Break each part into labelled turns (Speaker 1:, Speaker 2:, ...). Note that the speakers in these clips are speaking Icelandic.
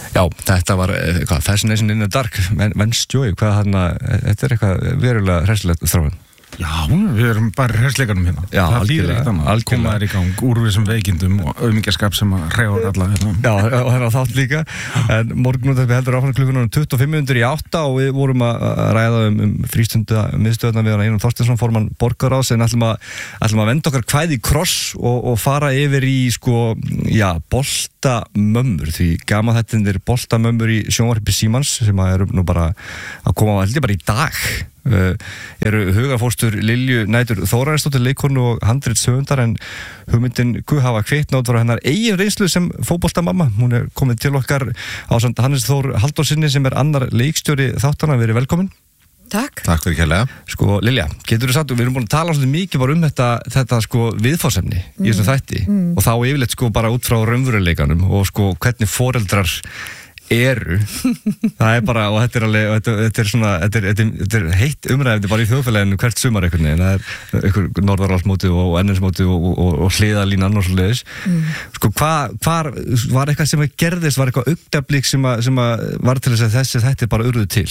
Speaker 1: Já, þetta var Fascination in the Dark, Vance Joy, þetta eitthvað verulega hressilegt þráin.
Speaker 2: Já, við erum bara hrersleikanum hérna.
Speaker 1: Já, algjörlega.
Speaker 2: Koma þær í gang úr þessum veikindum og auðmingjaskap sem að hreyfa alla hérna.
Speaker 1: Já, og það þátt líka. En morgunúttarpið heldur áfram klukkan 25:08 og við vorum að ræða frístunda miðstöðna við Einar Þorsteinsson, formann borgarráðs, en ætlum að venda okkar kvæði í kross og fara yfir í boltamömmur, því gamalþættirnir boltamömmur í sjónvarpi Símans sem eru nú bara að koma held ég bara í dag. Eru hugarfóstur Lilju Nætur Þórarinsdóttir, leikkonu og handritshöfundar, en hugmyndin hafa kveiknað frá hennar eigin reynslu sem fótboltamamma. Hún er komin til okkar ásamt Hannes Þór Halldórsinni sem er annar leikstjóri þáttanna. Verið velkomin.
Speaker 3: Takk.
Speaker 2: Takk fyrir kærlega.
Speaker 1: Lilja, getur þú sagt, við erum búin að tala svolítið mikið bara þetta viðfangsefni í þessum þætti og þá yfirleitt bara út frá raunveruleikanum og hvernig foreldrar eru. Það er bara, og þetta er heitt umræðið bara í þjóðfélaginu hvert sumar einhvern veginn. Það er einhver norðarálsmóti og ennismóti og hliðalínan og svoleiðis. Hvar var eitthvað sem gerðist, var eitthvað augnablik sem var til þess að þessi þættir bara urðu til?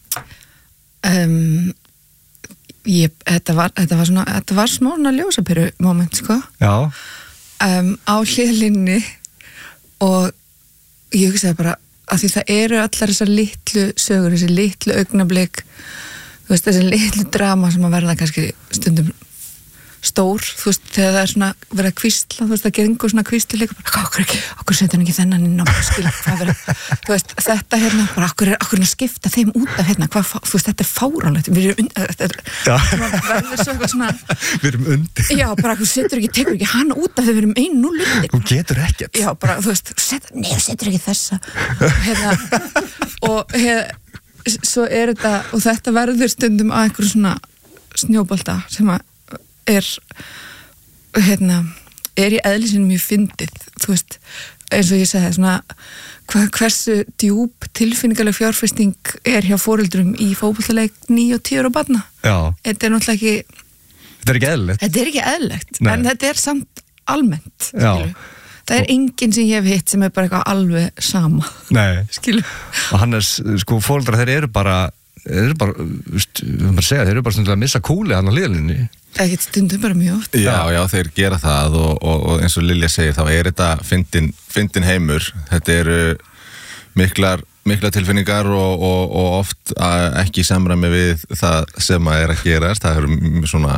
Speaker 3: Þetta var svona ljósaperu moment,
Speaker 1: Já.
Speaker 3: Á hliðlínni og ég hugsaði bara að því það eru allar þessar litlu sögur, þessi litlu augnablik, þessi litlu drama sem að verða kannski stundum stór, þegar það er svona verið að kvísla, það gengur svona kvíslu líka, okkur setur hann ekki þennan inn á skil, þetta hérna, bara okkur er að skipta þeim út af hérna, þetta er fáránlegt, við erum undir. Já, bara okkur tekur ekki hann út af þegar við erum 1-0 undir.
Speaker 1: Hún getur ekkert.
Speaker 3: Já, bara, setur ekki þessa. Og svo er þetta, og þetta verður stundum að einhverju svona snjóbolta sem að er í eðlisinn mjög fyndið, eins og ég segi svona, hversu djúp tilfinningaleg fjárfesting er hjá foreldrum í fótboltaleik 9 og 10 ára barna.
Speaker 1: Já.
Speaker 3: Þetta er náttúrulega ekki
Speaker 1: Þetta er ekki eðlilegt.
Speaker 3: Þetta er ekki eðlilegt, en þetta er samt almennt,
Speaker 1: skilur.
Speaker 3: Það er enginn sem ég hef hitt sem er bara eitthvað alveg sama.
Speaker 1: Nei.
Speaker 3: Skilur.
Speaker 1: Og Hannes, foreldrar, þeir eru bara þeir eru bara stundum að missa kúli hann á hliðalínunni.
Speaker 3: Ekkert stundum bara mjög oft.
Speaker 4: Já, þeir gera það og eins og Lilja segir, þá er þetta fyndin heimur. Þetta eru miklar tilfinningar og oft ekki samræmi við það sem að er að gerast. Það eru svona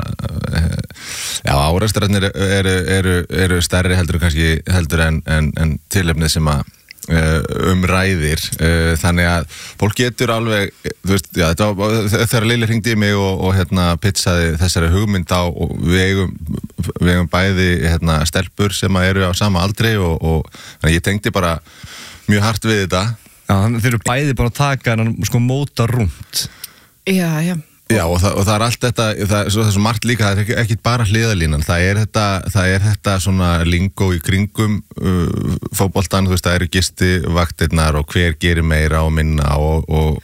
Speaker 4: árekstarnir eru stærri heldur en tilefnið sem að umræðir, þannig að fólk getur alveg, þegar Lilja hringdi í mig og pitchaði þessari hugmynd á, og við eigum bæði stelpur sem eru á sama aldri og ég tengdi bara mjög hart við þetta.
Speaker 1: Já, þeir eru bæði bara að taka en móta rúmt.
Speaker 3: Já.
Speaker 4: Já, og það er allt þetta, það er svo margt líka, það er ekki bara hliðalínan, það er þetta svona lingó í kringum fótboltan, það eru gistivaktirnar og hver gerir meira og minna og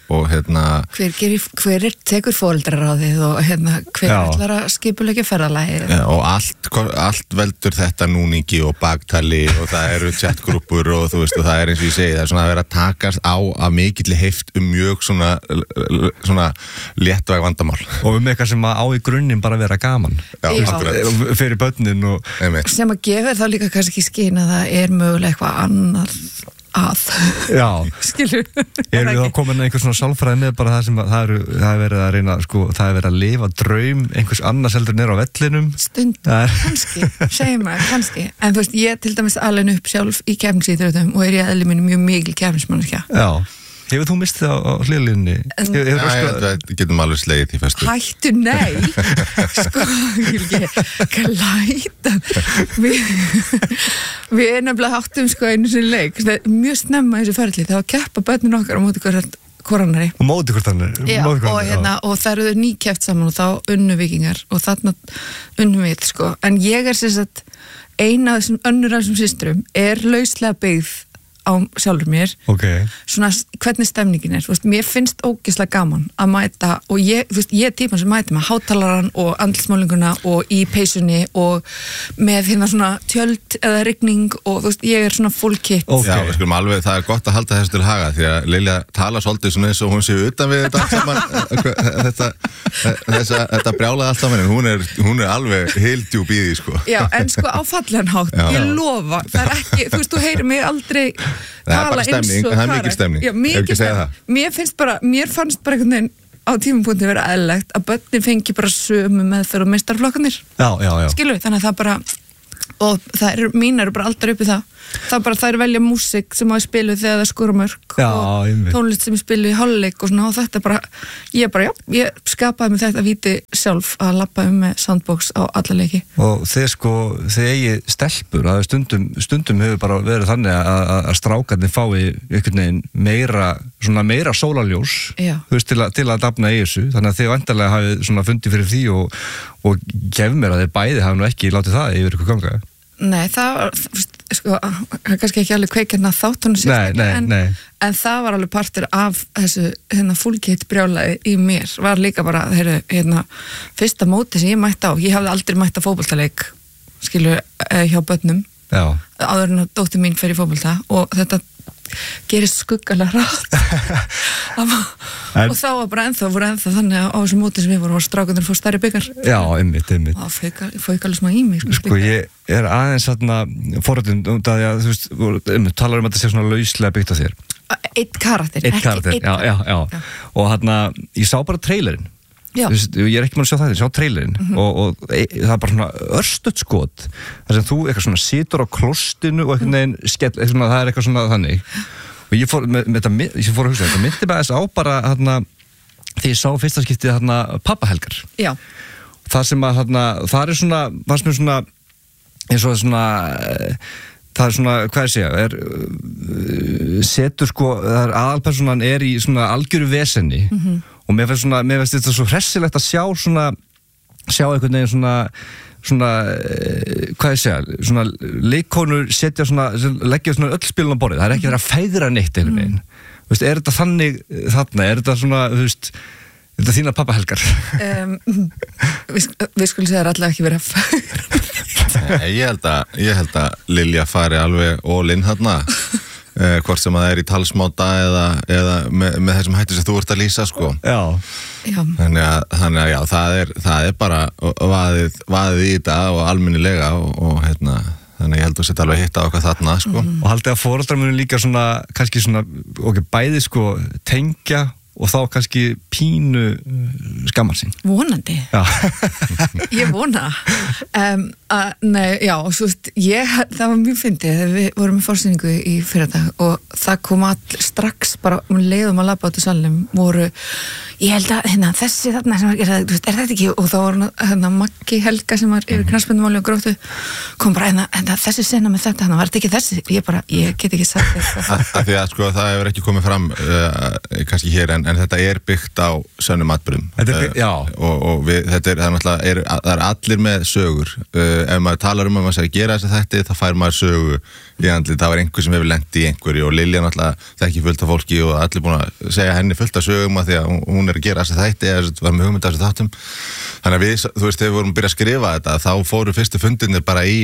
Speaker 3: hver tekur foreldraráðið og hver ætlar að skipuleggja ferðalagið.
Speaker 4: Já, og allt veldur þetta núningi og baktali og það eru chatgrúppur og það er eins og ég segi, það er svona að vera að takast á að mikilli heift mjög svona léttvæg vandamál. Og
Speaker 1: eitthvað sem á í grunninn bara vera gaman.
Speaker 4: Já.
Speaker 1: Fyrir börnin og
Speaker 3: sem að gefa þá líka kannski skyn að það er mögulega eitthvað annað að.
Speaker 1: Já.
Speaker 3: Skilur.
Speaker 1: Erum við þá komin einhvers svona sálfræði með bara það sem það er verið að reyna, það er verið að lifa draum einhvers annars heldur nýr á vellinum.
Speaker 3: Stundum, kannski, segjum maður, kannski. En ég til dæmis alveg upp sjálf í keppnisíþróttum og er í eðli minni mjög mikil keppnismanneskja. Já.
Speaker 1: Hefur þú mistið á hliðalínunni?
Speaker 4: Það getum alveg slegið í festu.
Speaker 3: Hættu, nei. Glæta. Við nefnilega áttum einu sinni leik. Mjög snemma þessu ferli. Það var að keppa börnin okkar á móti hvor annari.
Speaker 1: Og móti hvort annari?
Speaker 3: Já, og það eru þau nýkeppt saman og þá unnu vikingar og þarna unnu við, En ég er eina af þessum önnur af þessum systrum er lauslega byggð á sjálfur mér svona hvernig stemningin þú veist, mér finnst ógeðslega gaman að mæta og ég, þú veist, ég er típan sem mæta með hátalaran og andlitsmálinguna og í peysunni og með hérna svona tjöld eða rigning og þú veist, ég er svona full kit
Speaker 4: Já, við skulum alveg, það er gott að halda þessu til haga því að Lilja tala svolítið svona eins og hún sé utan við þetta þetta brjálaði allt saman en hún er alveg heildjúp í því sko.
Speaker 3: Já, en sko á fallegan hátt ég lofa, það er ekki, þú veist, þú heyrir mig aldrei tala
Speaker 4: stemning, það er mikil stemning.
Speaker 3: Já, mikil stemning. Mér fannst bara einhvern veginn á tímapunkti vera eðlilegt að börnin fengi bara sömu meðferð og meistaraflokkarnir.
Speaker 1: Já.
Speaker 3: Skilu, þannig að það bara og mín eru bara aldrei upp í það það er velja músík sem að spilu þegar það skora mörg og tónlist sem ég spilu í hálfleik og svona og þetta bara ég skapaði mig þetta víti sjálf að labba með soundbox á alla leiki
Speaker 1: og þið eigi stelpur að stundum hefur bara verið þannig að strákarnir fái einhvern veginn meira sólarljós þú veist til að dafna í þessu þannig að þið vantarlega hafið svona fundið fyrir því og gef mér að þið bæði hafa nú ekki látið það yfir ykkur ganga
Speaker 3: Nei, það var, sko, kannski ekki alveg kveikjarna þáttunum sérstaklega, en það var alveg partur af þessu fullkeitt brjálaði í mér, var líka bara, fyrsta móti sem ég mætti á, ég hafði aldrei mætt á fótboltaleik, skilu, hjá börnum, áður en að dóttir mín fer í fótbolta og þetta gerist skuggalega rætt og þá var bara voru ennþá þannig að á þessu móti sem við vorum strákundir fór stærri byggar
Speaker 1: Já, einmitt
Speaker 3: og það fauk alveg smá í mig
Speaker 1: Sko ég er aðeins forrættin að þú veist, talar að þetta sé svona lauslega byggt á þér
Speaker 3: Eitt karakter,
Speaker 1: já og ég sá bara trailerinn ég er ekki maður að sjá það, ég sjá trailerinn og það er bara svona örstutt skot þar sem þú eitthvað svona situr á klostinu og einhvern veginn það er eitthvað svona þannig og ég fór að hugsa þetta myndi bara þess á bara þegar ég sá fyrsta skiptið pappahelgar það sem að það er svona fannst mér svona eins og svona það er svona, hvað ég segja setur sko, aðalpersonan er í svona algjöru vesenni og mér finnst þetta svo hressilegt að sjá einhvern veginn svona hvað ég segja, svona leikkonur setja svona, leggja svona öll spilin á borðið, það er ekki verið að fegra neitt einhvern veginn, þú veist, er þetta þannig þarna, er þetta svona, þú veist er þetta þína pappahelgar?
Speaker 3: Við skulum segja allavega ekki verið að fegra
Speaker 4: Ég held að Lilja fari alveg all in þarna hvort sem að það er í talsmáta eða með þessum hætti sem þú ert að lýsa sko. Þannig að já, það er bara vaðið í þetta og almennilega og þannig að ég held að setja alveg hitta okkar þarna sko.
Speaker 1: Og haldið að foreldrar munu líka svona kannski svona, bæði sko tengja og þá kannski pínu skammar sín.
Speaker 3: Vonandi.
Speaker 1: Já.
Speaker 3: Ég vona. Nei, já, svo veist, það var mjög fyndið þegar við vorum í forsýningu í fyrradag og það kom strax bara leiðum að labba át í salnum voru, ég held að þessi þarna sem var, er þetta ekki, og þá var Maggi Helga sem var yfir knattspyrnumáli og Gróttu, kom bara þessi sena með þetta, var þetta ekki þessi? Ég get ekki sagt þetta.
Speaker 4: Því að sko það hefur ekki komið fram kannski hér en þetta er byggt á sönnum atburðum og það er allir með sögur ef maður talar að maður sé að gera þess að þetta þá fær maður sögu í andlið, það var einhver sem hefur lent í einhverju og Lilja náttúrulega þekki fullt af fólki og allir búin að segja henni fullt af sögum að því að hún er að gera þess að þetta eða var með hugmynd af þessu þáttum þannig að við, þú veist, þegar við vorum að byrja að skrifa þetta þá fóru fyrstu fundirnir bara í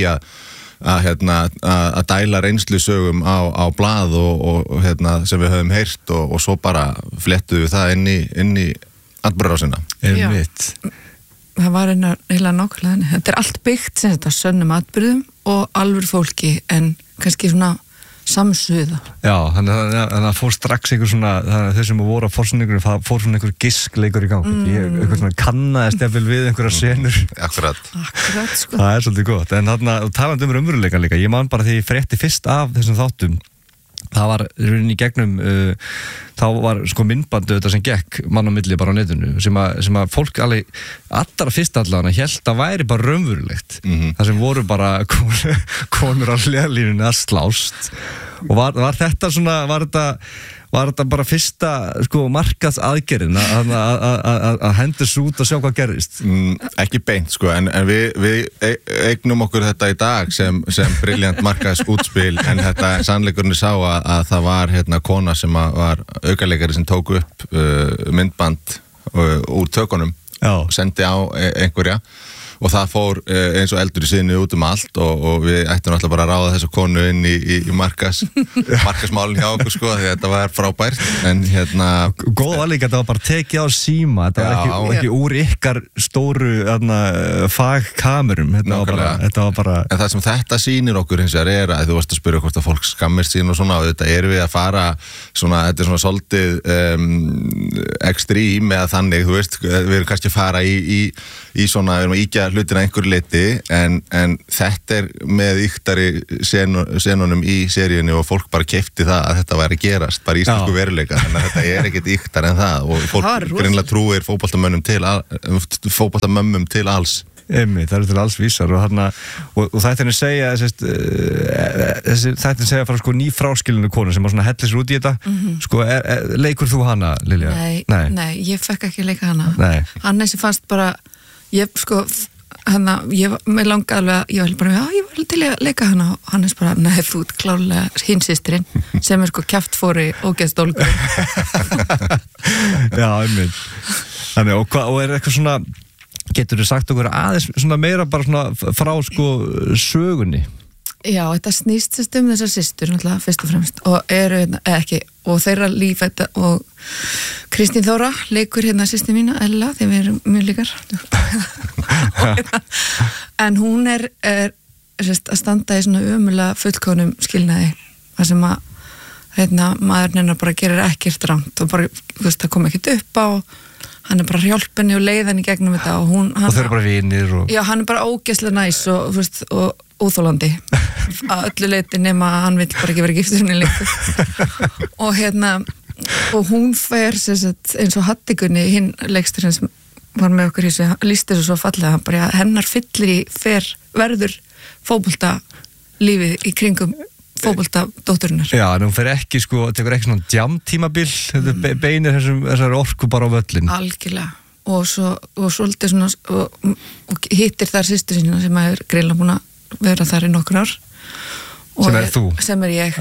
Speaker 4: að dæla reynslu sögum á blað og sem við höfum heyrt og svo bara flettuðu við það inn í atburðarásina.
Speaker 3: Það var heila nákvæmlega þetta er allt byggt sem þetta sönnum atburðum og alvöru fólki en kannski svona samsuða.
Speaker 1: Já, þannig að það fór strax einhver svona, þeir sem voru á forsynningunum, það fór svona einhver giskleikur í gang. Einhver svona kannaðist jafnvel við einhverja senur.
Speaker 4: Akkurat
Speaker 3: sko.
Speaker 1: Það er svolítið gott. En þarna, talandi raunveruleikann líka, ég man bara því ég frétti fyrst af þessum þáttum, það var rauninni í gegnum, þá var sko myndbandu þetta sem gekk mann á milli bara á netinu, sem að fólk allra fyrst allavega hélt að væri bara raunverulegt. Það sem voru bara konur á hliðarlínunni að slást og var þetta svona, var þetta bara fyrsta sko markað aðgerðin að hendur svo út og sjá hvað gerðist?
Speaker 4: Ekki beint sko, en við eignum okkur þetta í dag sem briljant markaðs útspil, en þetta sannleikurinn sá að það var kona sem var aukaleikari sem tók upp myndband úr tökunum og sendi á einhverja og það fór eins og eldur í sinni út allt og við ættum alltaf bara að ráða þessu konu inn í markasmálinn hjá okkur sko, því þetta var frábært, en
Speaker 1: Góð var líka, þetta var bara tekið á síma, þetta var ekki úr ykkar stóru fagkamerum, þetta var bara
Speaker 4: En það sem þetta sýnir okkur hins vegar að þú varst að spyrja hvort að fólk skammist sín og svona, og þetta erum við að fara svona, þetta svona svolítið ekstrím eða þannig, þú veist, við erum kannski að fara í svona, við erum að íkja hlutina einhver liti, en þetta með yktari senunum í seríunni og fólk bara keypti það að þetta væri gerast, bara íslensku veruleika, þannig að þetta ekkert yktar en það og fólk greinilega trúir fótboltamömmum til alls.
Speaker 1: Það eru til alls vísar og þættinni segja frá sko ný fráskilinu konu sem var svona hellir sér út í þetta sko, leikur þú hana, Lilja?
Speaker 3: Nei, ég fekk ekki leika hana. Hannesi fannst bara mér langaði alveg, ég var til að leika hana og Hannes bara, nei, þú ert klárlega hinn systirinn sem sko kjaftfóri ógeðsdólgur.
Speaker 1: Já, einmitt. Þannig, og eitthvað svona, getur þið sagt okkur aðeins svona meira bara svona frá sko sögunni?
Speaker 3: Já, þetta snýst þessar systur náttúrulega fyrst og fremst og eru og þeirra líf og Kristín Þóra leikur systir mína, Ella, þegar við erum mjög líkar en hún er að standa í svona ömulega fullkomnum skilnaði þar sem að maðurinn hennar bara gerir ekkert rangt og bara, það kom ekkert upp á hann er bara hjálpenni og leiðan í gegnum þetta og
Speaker 1: þeir eru bara vinir og...
Speaker 3: Já, hann er bara ógeðslega næs og óþolandi að öllu leyti nema að hann vill bara ekki vera giftur henni lengur og hún fer eins og Hattikunni hinn leiksturinn sem var með okkur í þessu, lýsti þessu svo fallega bara hennar fyllir verður fótbolta lífið í kringum fótbolta dótturinnar. Já,
Speaker 1: en hún fer ekki sko, tekur ekki svona djamtímabil beinir þessari orku bara á völlin.
Speaker 3: Algjörlega og svolítið svona og hittir þar systur sína sem er greinlega búin að vera þar í nokkur ár
Speaker 1: sem er þú?
Speaker 3: Sem er ég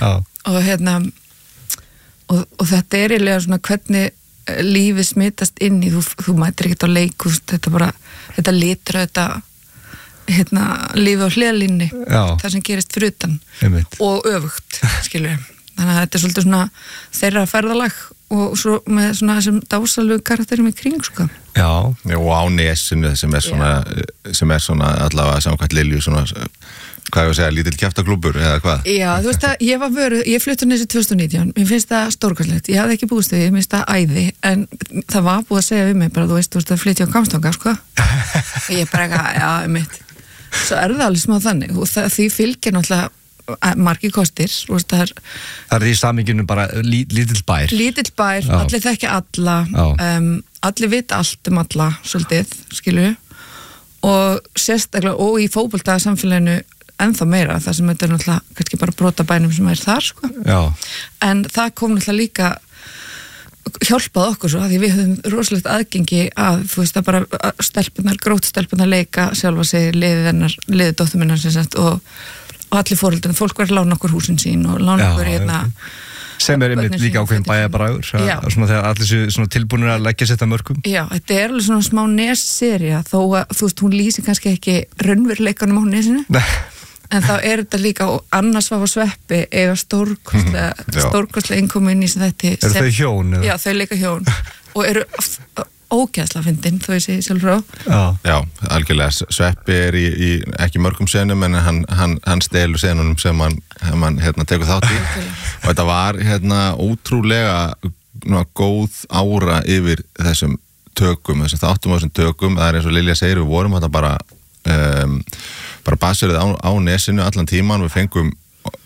Speaker 3: og þetta er eiginlega svona hvernig lífið smitast inn í þú mætir ekkert á leikhús, þetta litur þetta lífið á hliðalínni það sem gerist fyrir utan og öfugt, skilur við þannig að þetta er svolítið svona þeirra ferðalag og svo með svona þessum dásalögu karakterum í kring sko.
Speaker 4: Já, og á nesinu sem er svona allavega samkvæmt Lilju svona, hvað ég að segja, lítill kjaftaklúbbur eða hvað? Já,
Speaker 3: þú veist að ég flutti á Nesi 2019, mér finnst það stórkastlegt, ég hafði ekki búist við, mér finnst það æði en það var búið að segja við mig bara, þú veist að flytja á Hvammstanga, sko og ég bara, já, mitt svo er það alveg smá þannig og því fylgir náttúrulega margir kostir það
Speaker 1: er í samíkjunu bara lítill bær
Speaker 3: allir þekkja alla allir vita allt alla svolítið, skilju og sérstaklega og í fótbolta samfélaginu ennþá meira þar sem þetta er náttúrulega kannski bara brotabænum sem er þar sko. En það kom náttúrulega líka hjálpað okkur svo að því við höfum rosalegt aðgengi að þú veist að bara stelpunar, grótstelpunar leika sjálfa sig liðið dóttur minnar sem sagt og allir fóreldrar, fólk verður að lána okkur húsin sín og lána okkur
Speaker 1: sem er einmitt líka ákveðin bæjabræður svona þegar allir séu tilbúinir að leggja sér þetta mörgum.
Speaker 3: Já, þetta er alveg svona smá nessería þó að þú veist, hún lýsir kannski ekki raunveruleikanum á nesinu en þá er þetta líka og annars var Sveppi eiga stórkostlega innkomu inn í þetta.
Speaker 1: Eru þau hjón?
Speaker 3: Já, þau leika hjón og eru ógeðslega fyndin, þó ég segi sjálf frá.
Speaker 4: Já, algjörlega. Sveppi er í ekki mörgum senum en hann stelur senunum sem hann tekur þátt í og þetta var ótrúlega góð ára yfir þessum tökum, þessum þáttum og þessum tökum. Það er eins og Lilja segir, við vorum þetta bara basurðið á nesinu allan tíman, við fengum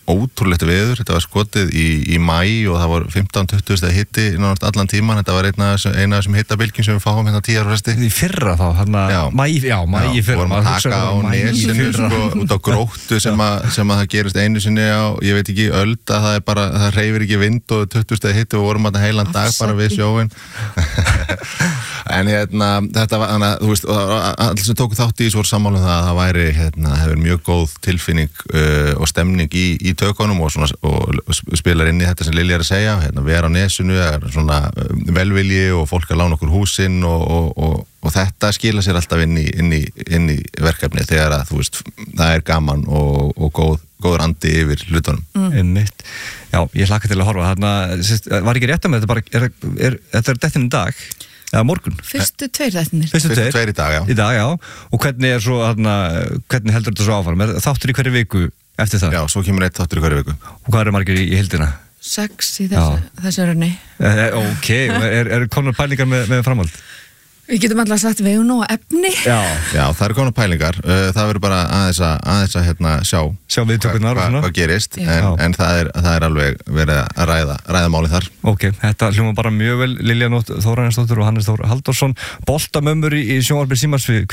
Speaker 4: ótrúlegt veður, þetta var skotið í maí og það var 15-20 stæði hitti nánast allan tíman, þetta var eina af þessum hittabilgjum sem við fáum hérna 10 ára fresti.
Speaker 1: Í fyrra þá, hérna, maí í fyrra.
Speaker 4: Vorum að taka á nesinu sko, út á Gróttu sem að það gerist einu sinni á, ég veit ekki, öld að það er bara, það hreyfir ekki vind og 20 stæði hitti og vorum að heilan dag bara við sjóin. En þetta var, þannig að, þú veist, allir sem tóku þátt í þessu voru sammála um það að það væri, hefur mjög góð tilfinning og stemning í tökunum og spilar inn í þetta sem Lilja er að segja, vera á nesinu, svona velvilji og fólk að lána okkur húsin og þetta skila sér alltaf inn í verkefni þegar að, þú veist, það er gaman og góður andi yfir hlutunum.
Speaker 1: Einmitt. Já, ég hlakka til að horfa, þarna, var ekki rétt að með þetta bara, þetta er dettin í dag? Eða morgun?
Speaker 3: Fyrstu 2 þættirnir.
Speaker 4: Fyrstu 2 í dag, já.
Speaker 1: Í dag, já. Og hvernig er svo, hvernig heldur þetta svo áfram? Þáttur í hverju viku eftir það?
Speaker 4: Já, svo kemur 1 þáttur í hverju viku.
Speaker 1: Og hvað eru margir í heildina?
Speaker 3: 6 í þessu rönni.
Speaker 1: Ok, er konar pælingar með framhald?
Speaker 3: Við getum alltaf sagt við nú efni.
Speaker 4: Já, það eru konar pælingar. Það verður bara aðeins að sjá
Speaker 1: viðtökurnar
Speaker 4: hvað gerist, en það er alveg verið að ræða málið þar.
Speaker 1: Ok, þetta hljóma bara mjög vel. Lilja Nótt Þórarinsdóttir og Hannes Þór Halldórsson, boltamömmur í sjónvarpi Símans.